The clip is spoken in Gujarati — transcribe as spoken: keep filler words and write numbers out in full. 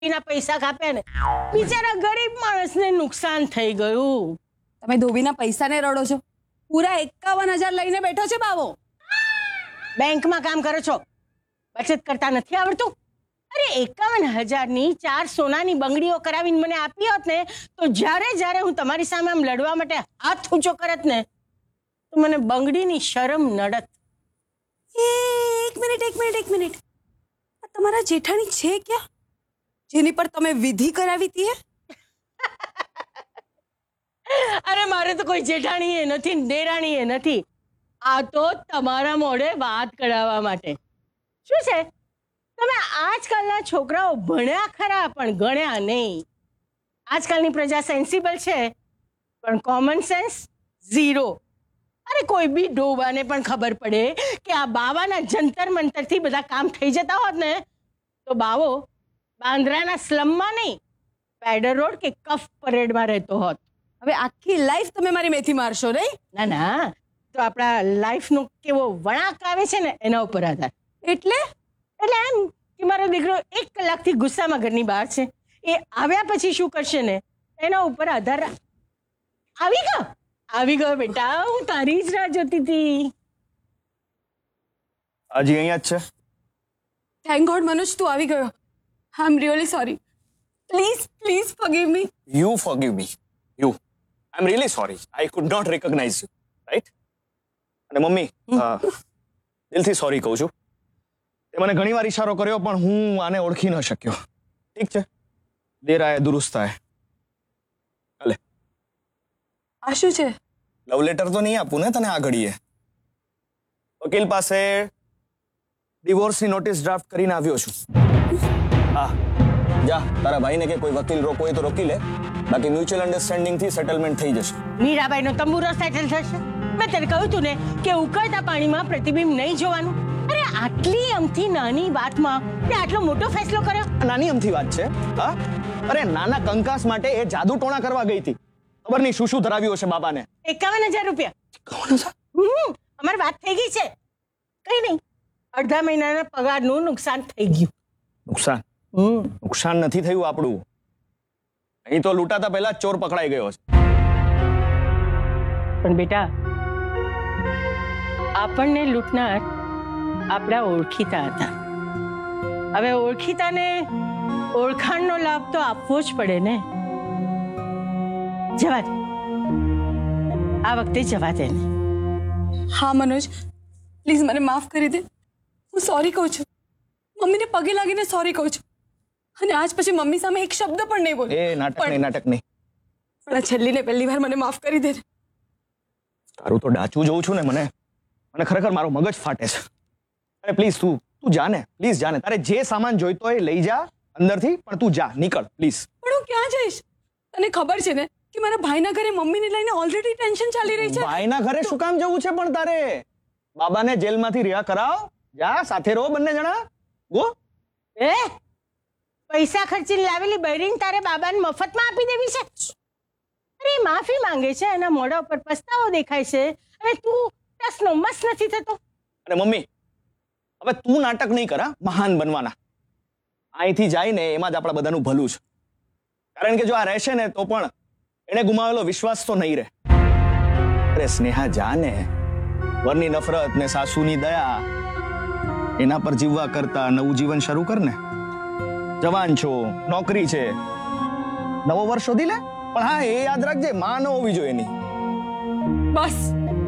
ના પૈસા કાપ્યા ને બિચારા ગરીબ માણસને નુકસાન થઈ ગયું. તમે ધોબીના પૈસાને રડો છો? પૂરા એકાવન હજાર લઈને બેઠો છે બાવો. બેંકમાં કામ કરો છો, બચત કરતા નથી આવડતું? અરે એકાવન હજારની ચાર સોનાની બંગડીઓ કરાવીને મને આપી હોત ને તો જ્યારે જ્યારે હું તમારી સામે આમ લડવા માટે હાથ ઊંચો કરત ને તો મને બંગડીની શરમ નડત. એક મિનિટ એક મિનિટ એક મિનિટ આ તમારા જેઠાણી છે ક્યાં, જેની પર તમે વિધિ કરાવી હતી? અરે મારે તો કોઈ જેઠાણી એ નથી, દેરાણી એ નથી. આ તો તમારા મોઢે વાત કરાવવા માટે. શું છે, તમે આજકાલના છોકરાઓ ભણ્યા ખરા પણ ગણ્યા નહીં. આજકાલની પ્રજા સેન્સિબલ છે પણ કોમન સેન્સ ઝીરો. અરે કોઈ બી ડોબાને પણ ખબર પડે કે આ બાવાના જંતર મંતરથી બધા કામ થઈ જતા હોત ને તો બાવો બાંદ્રાના સ્લમમાં નહીં, પેડર રોડ કે કફ પરેડમાં રહેતો હોત. હવે આખી લાઈફ તમે મારી મેથી મારશો નહીં? ના ના, તો આપણા લાઈફનો કેવો વળાંક આવે છે ને એના ઉપર આધાર. એટલે એટલે એમ કે મારો દીકરો એક કલાકથી ગુસ્સામાં ઘરની બહાર છે, એ આવ્યા પછી શું કરશે ને એના ઉપર આધાર. આવી ગયો આવી ગયો બેટા, હું તારી જ રાહ જોતી હતી. હજી અહીંયા જ છે. થેન્ક ગોડ મનોજ તું આવી ગયો. આઈ am really sorry. Please please forgive me. You forgive me. You. I'm really sorry. I could not recognize you. Right? અને મમ્મી અ, દિલથી સોરી કહું છું. તે મને ઘણી વાર ઈશારો કર્યો પણ હું આને ઓળખી ન શક્યો. ઠીક છે, દેર આયે દુરુસ્ત આયે. ભલે. આ શું છે? લવ લેટર તો નહીં આપું ને તને આ ઘડીએ. વકીલ પાસે ડિવોર્સની નોટિસ ડ્રાફ્ટ કરીને આવ્યો છું. હા, જા તારા ભાઈને કે કોઈ વકીલ રોકો હોય તો રોકી લે, બાકી મ્યુચ્યુઅલ અન્ડરસ્ટેન્ડિંગ થી સેટલમેન્ટ થઈ જશે. મીરાબાઈનો તંબુરો સેટલ થશે. મેં તને કહ્યું તું ને કે ઉકળતા પાણીમાં પ્રતિબિંબ નહીં જોવાનું. અરે આટલી અમથી નાની વાતમાં તે આટલો મોટો ફેસલો કર્યો. આ નાની અમથી વાત છે? હા, અરે નાના કંકાસ માટે એ જાદુ ટોણા કરવા ગઈ હતી. ખબર નહીં શું શું ધરાવ્યું હશે બાબાને. એકાવન હજાર રૂપિયા. કોણ છે? હમ અમારી વાત થઈ ગઈ છે. કઈ નહીં, અડધા મહિનાના પગારનું નુકસાન થઈ ગયું. નુકસાન? હમ નુકસાન નથી થયું આપણું. અહીં તો લૂંટાતા પહેલા જ ચોર પકડાઈ ગયો છે. પણ બેટા, આપણને લૂંટનાર આપણા ઓળખીતા હતા. હવે ઓળખીતાને ઓળખાણનો લાભ તો આપવો જ પડે ને. જવા દે, આ વખતે જવા દે ને. હા મનોજ પ્લીઝ મને માફ કરી દે. હું સોરી કહું છું, મમ્મીને પગે લાગીને સોરી કહું છું, અને આજ પછી મમ્મી સામે એક શબ્દ પણ નહીં બોલું. એ નાટક નહીં, નાટક નહીં. પણ આ છેલ્લી ને પહેલી વાર મને માફ કરી દે. તારું તો ડાચું જોઉં છું ને મને મને ખરેખર મારો મગજ ફાટે છે. અરે પ્લીઝ તું તું જા ને, પ્લીઝ જા ને. તારે જે સામાન જોઈતો હોય લઈ જા અંદરથી, પણ તું જા, નીકળ પ્લીઝ. પણ હું ક્યાં જઈશ? તને ખબર છે ને કે મારા ભાઈના ઘરે મમ્મીને લઈને ઓલરેડી ટેન્શન ચાલી રહી છે. ભાઈના ઘરે શું કામ જવું છે પણ તારે? બાબાને જેલમાંથી રિહા કરાવ, જા, સાથે રહો બંને જણા. ગો. એ પૈસા ખર્ચીને લાવેલી બૈરીને તારે બાબાને મફતમાં આપી દેવી છે? અરે માફી માંગે છે, એના મોઢા ઉપર પસ્તાવો દેખાય છે, અને તું ટસનો મસ નથી થતો. અને મમ્મી હવે તું નાટક નહીં કર, હા? મહાન બનવાના અહીંથી જાય ને એમાં જ આપણા બધાનું ભલું છે. કારણ કે જો આ રહેશે ને તો પણ એને ગુમાવેલો વિશ્વાસ તો નહીં રહે. અરે સ્નેહા, જા ને. વરની નફરત ને સાસુની દયા એના પર જીવવા કરતા નવું જીવન શરૂ કર ને. જવાન છો, નોકરી છે, નવો વર્ષ શોધી લે. પણ હા, એ યાદ રાખજે, માં ન હોવી જોઈએ એની. બસ